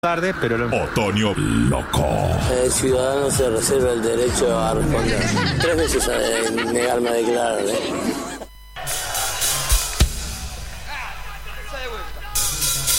tarde, pero Otoño Loco. El ciudadano se reserva el derecho a responder. 3 veces a negarme a declarar.